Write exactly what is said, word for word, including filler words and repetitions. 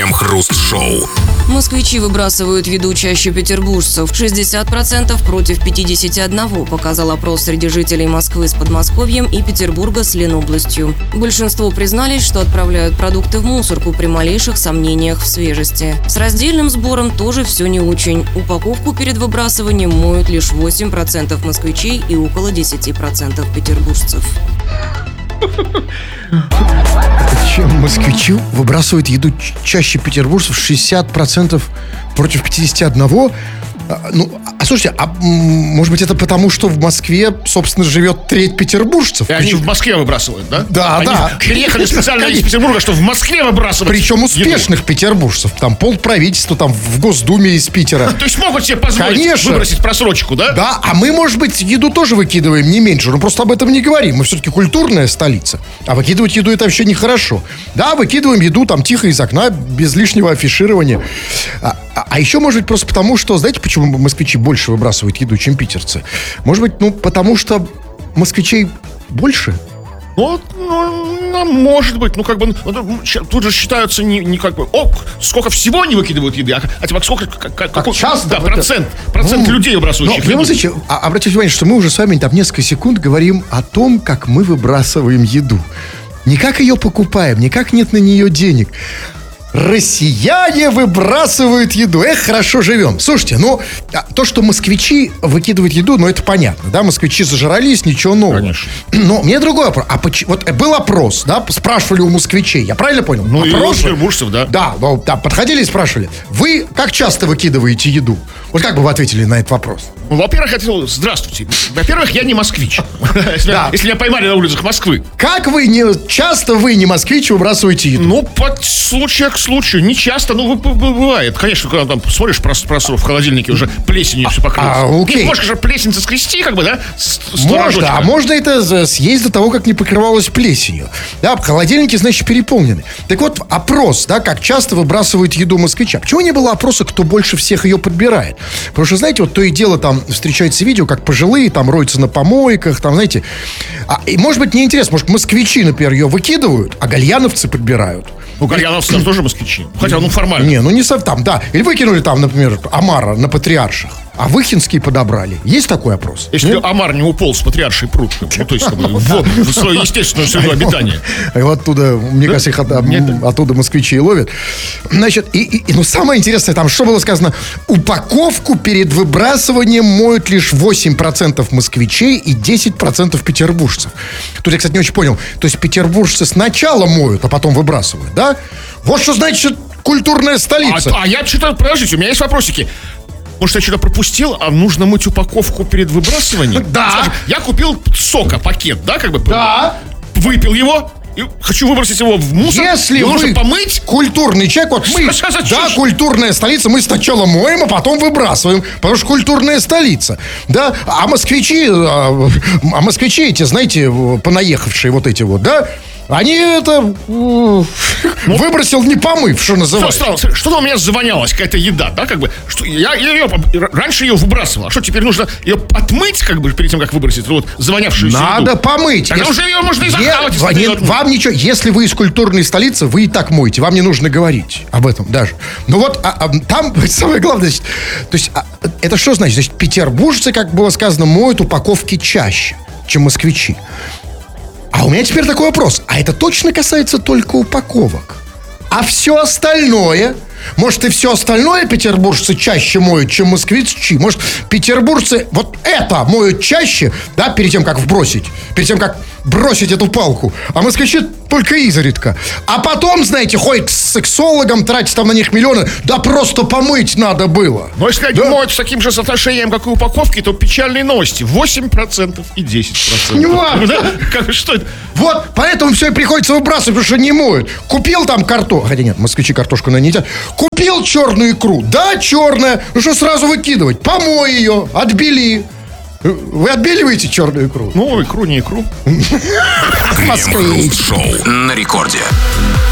Крем-хруст-шоу. Москвичи выбрасывают еду чаще петербуржцев. шестьдесят процентов против пятьдесят один процент, показал опрос среди жителей Москвы с Подмосковьем и Петербурга с Ленобластью. Большинство признались, что отправляют продукты в мусорку при малейших сомнениях в свежести. С раздельным сбором тоже все не очень. Упаковку перед выбрасыванием моют лишь восемь процентов москвичей и около десять процентов петербуржцев. Чем москвичи выбрасывают еду чаще петербуржцев? Шестьдесят процентов против пятьдесят один процент. Ну, а слушайте, а может быть это потому, что в Москве, собственно, живет треть петербуржцев? И они в Москве выбрасывают, да? Да, они да. Приехали специально из Петербурга, чтобы в Москве выбрасывать. Причем успешных еду. Петербуржцев. Там полправительства там в Госдуме из Питера. То есть могут себе позволить Конечно. Выбросить просрочку, да? Да, а мы, может быть, еду тоже выкидываем не меньше. Но просто об этом не говорим. Мы все-таки культурная столица. А выкидывать еду — это вообще нехорошо. Да, выкидываем еду там тихо из окна, без лишнего афиширования. А, а, а еще, может быть, просто потому, что, знаете, почему москвичи больше выбрасывают еду, чем питерцы? Может быть, ну, потому что москвичей больше? Ну, ну, может быть, ну, как бы, ну, тут же считаются не, не как бы, о, сколько всего не выкидывают еды, а, а типа, сколько, как, как, как часто? Да, процент, процент ну, людей, выбрасывающих но, еду. Значит, а, обратите внимание, что мы уже с вами там несколько секунд говорим о том, как мы выбрасываем еду. Не как ее покупаем, не как нет на нее денег. Россияне выбрасывают еду. Эх, хорошо живем. Слушайте, ну, то, что москвичи выкидывают еду, ну, это понятно, да? Москвичи зажрались, ничего нового. Конечно. Но мне другой вопрос. А почему, вот был опрос, да? Спрашивали у москвичей. Я правильно понял? Ну, опрос, и у петербуржцев, да. Да, ну, да, подходили и спрашивали. Вы как часто выкидываете еду? Вот как бы вы ответили на этот вопрос? Ну, во-первых, я хотел... Здравствуйте. Во-первых, я не москвич. Да. Если меня поймали на улицах Москвы. Как вы не... Часто вы, не москвич, выбрасываете еду? Ну, под случая к случаю. Не часто, но бывает. Конечно, когда там смотришь просто в холодильнике, уже плесенью все покрылось. А, окей. Не, можешь же плесень соскрести, как бы, да? Можно, а можно это съесть до того, как не покрывалось плесенью. Да, холодильники, значит, переполнены. Так вот, опрос, да, как часто выбрасывают еду москвича. Почему не было опроса, кто больше всех ее подбирает? Потому что, знаете, вот то и дело там встречается видео, как пожилые там роются на помойках, там, знаете. А, и, может быть, неинтересно, может, москвичи, например, ее выкидывают, а гальяновцы подбирают. Ну, гальяновцы там тоже москвичи. Хотя, ну, формально. Не, ну не совсем, да. Или выкинули там, например, омара на Патриарших, а Выхинский подобрали. Есть такой опрос? Если Нет? омар не уполз с Патриаршей пруд, ну, то есть, как бы, в свое естественное среду обитания. И вот оттуда, мне кажется, их оттуда москвичи и ловят. Значит, и, ну, самое интересное, там что было сказано? Упаковку перед выбрасыванием моют лишь восемь процентов москвичей и десять процентов петербуржцев. Тут я, кстати, не очень понял. То есть петербуржцы сначала моют, а потом выбрасывают, да? Вот что значит культурная столица. А, а я что-то, подождите, у меня есть вопросики. Может, я что-то пропустил, а нужно мыть упаковку перед выбрасыванием? Да. Скажем, я купил сока, пакет, да, как бы? Да. Выпил его и хочу выбросить его в мусор. Если его вы нужно помыть. Культурный человек, вот мы, Что за да, чушь? культурная столица, мы сначала моем, а потом выбрасываем, потому что культурная столица, да, а москвичи, а, а москвичи эти, знаете, понаехавшие вот эти вот, да, они это ну, выбросил не помыв, что называется. Что, что, что-то у меня завонялось, какая-то еда, да, как бы. Что, я, я ее раньше ее выбрасывал. А что, теперь нужно ее отмыть, как бы, перед тем, как выбросить вот завонявшуюся Надо еду? помыть. Тогда если, уже ее можно и захавать. Е- нет, вам ничего, если вы из культурной столицы, вы и так моете, вам не нужно говорить об этом даже. Но вот а, а, там самое главное, значит, то есть а, это что значит? Значит, петербуржцы, как было сказано, моют упаковки чаще, чем москвичи. А у меня теперь такой вопрос. А это точно касается только упаковок? А все остальное? Может, и все остальное петербуржцы чаще моют, чем москвичи? Может, петербуржцы вот это моют чаще, да, перед тем, как вбросить, перед тем, как бросить эту палку, а москвичи только изредка. А потом, знаете, ходит к сексологам, тратить там на них миллионы, да просто помыть надо было. Но если они да? моют с таким же соотношением, как и упаковки, то печальные новости. восемь процентов и десять процентов. Не важно. Да? Как, что это? Вот, поэтому все и приходится выбрасывать, потому что не моют. Купил там картошку, хотя нет, москвичи картошку, наверное, не едят. Купил черную икру, да, черная, ну что сразу выкидывать? Помой ее, отбели. Вы отбеливаете черную икру? Ну, икру, не икру. Крем-хруст-шоу на рекорде.